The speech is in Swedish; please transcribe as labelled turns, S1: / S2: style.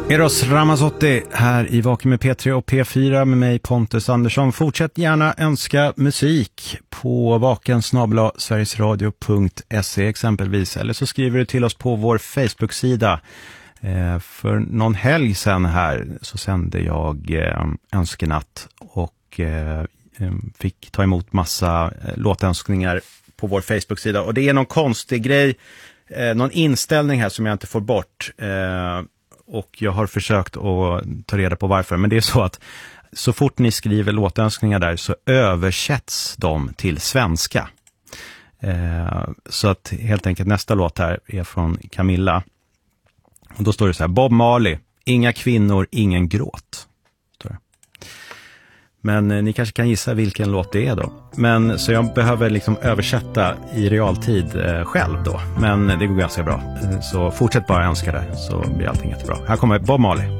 S1: Eros Ramazzotti här i Vaken med P3 och P4 med mig Pontus Andersson. Fortsätt gärna önska musik på vaken@sverigesradio.se exempelvis. Eller så skriver du till oss på vår Facebook-sida. För någon helg sedan här så sände jag önskenatt och fick ta emot massa låtönskningar på vår Facebook-sida. Och det är någon konstig grej, någon inställning här som jag inte får bort. Och jag har försökt att ta reda på varför. Men det är så att så fort ni skriver låtönskningar där så översätts de till svenska. Så att helt enkelt nästa låt här är från Camilla. Och då står det så här: Bob Marley, inga kvinnor, ingen gråt. Står det. Men ni kanske kan gissa vilken låt det är då. Men så jag behöver liksom översätta i realtid själv då. Men det går ganska bra. Så fortsätt bara önska det så blir allting jättebra. Här kommer Bob Marley.